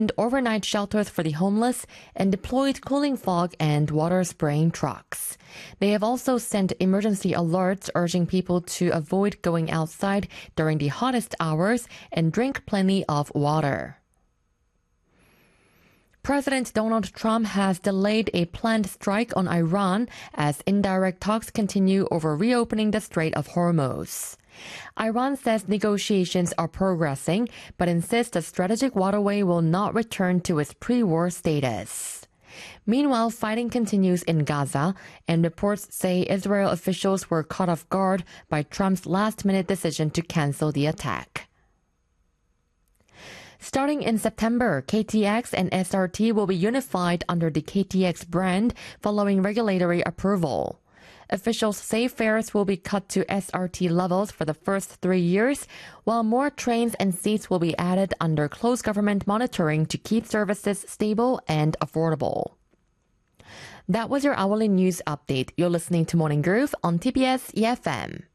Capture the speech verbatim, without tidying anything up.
overnight shelters for the homeless and deployed cooling fog and water spraying trucks. They have also sent emergency alerts urging people to avoid going outside during the hottest hours and drink plenty of water. President Donald Trump has delayed a planned strike on Iran as indirect talks continue over reopening the Strait of Hormuz. Iran says negotiations are progressing, but insists the strategic waterway will not return to its pre-war status. Meanwhile, fighting continues in Gaza, and reports say Israel officials were caught off guard by Trump's last-minute decision to cancel the attack. Starting in September, K T X and S R T will be unified under the K T X brand following regulatory approval. Officials say fares will be cut to S R T levels for the first three years, while more trains and seats will be added under close government monitoring to keep services stable and affordable. That was your hourly news update. You're listening to Morning Groove on T B S E F M.